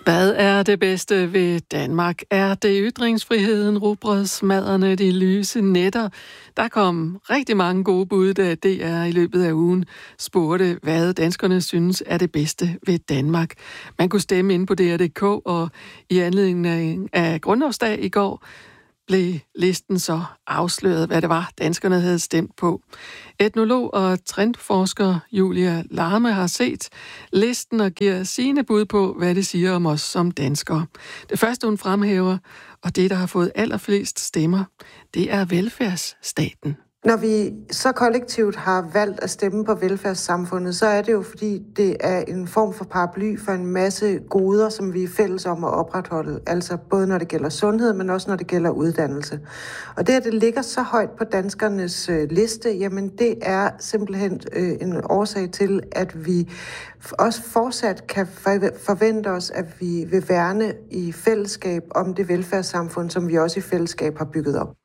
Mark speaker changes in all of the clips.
Speaker 1: Hvad er det bedste ved Danmark? Er det ytringsfriheden, rugbrødsmaderne, de lyse nætter? Der kom rigtig mange gode bud, da DR i løbet af ugen spurgte, hvad danskerne synes er det bedste ved Danmark. Man kunne stemme ind på DR.dk, og i anledning af Grundlovsdag i går blev listen så afsløret, hvad det var, danskerne havde stemt på. Etnolog og trendforsker Julia Larme har set listen og giver sine bud på, hvad det siger om os som danskere. Det første, hun fremhæver, og det, der har fået allerflest stemmer, det er velfærdsstaten.
Speaker 2: Når vi så kollektivt har valgt at stemme på velfærdssamfundet, så er det jo, fordi det er en form for paraply for en masse goder, som vi er fælles om at opretholde. Altså både når det gælder sundhed, men også når det gælder uddannelse. Og det, at det ligger så højt på danskernes liste, jamen det er simpelthen en årsag til, at vi også fortsat kan forvente os, at vi vil værne i fællesskab om det velfærdssamfund, som vi også i fællesskab har bygget op.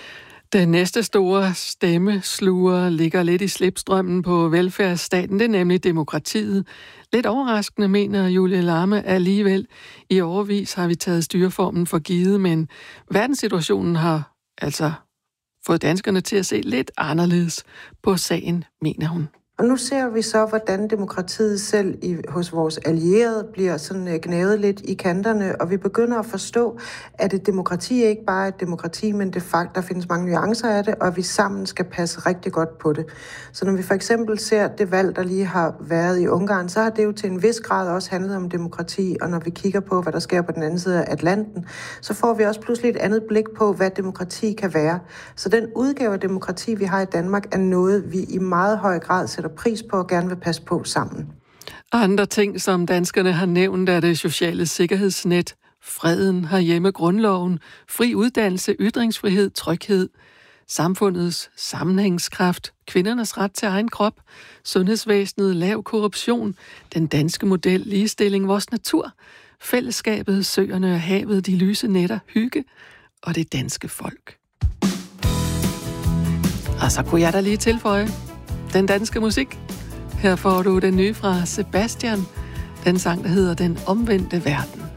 Speaker 1: Den næste store stemmesluger ligger lidt i slipstrømmen på velfærdsstaten, det er nemlig demokratiet. Lidt overraskende, mener Julia Larme, alligevel. I årevis har vi taget styreformen for givet, men verdenssituationen har altså fået danskerne til at se lidt anderledes på sagen, mener hun.
Speaker 2: Og nu ser vi så, hvordan demokratiet selv hos vores allierede bliver sådan gnavet lidt i kanterne, og vi begynder at forstå, at et demokrati ikke bare er et demokrati, men det fakt, der findes mange nuancer af det, og at vi sammen skal passe rigtig godt på det. Så når vi for eksempel ser det valg, der lige har været i Ungarn, så har det jo til en vis grad også handlet om demokrati, og når vi kigger på, hvad der sker på den anden side af Atlanten, så får vi også pludselig et andet blik på, hvad demokrati kan være. Så den udgave af demokrati, vi har i Danmark, er noget, vi i meget høj grad sætter pris på og gerne vil passe på sammen.
Speaker 1: Andre ting, som danskerne har nævnt, er det sociale sikkerhedsnet, freden herhjemme, grundloven, fri uddannelse, ytringsfrihed, tryghed, samfundets sammenhængskraft, kvindernes ret til egen krop, sundhedsvæsenet, lav korruption, den danske model, ligestilling, vores natur, fællesskabet, søerne og havet, de lyse nætter, hygge og det danske folk. Og så kunne jeg da lige tilføje den danske musik. Her får du den nye fra Sebastian, den sang, der hedder Den omvendte verden.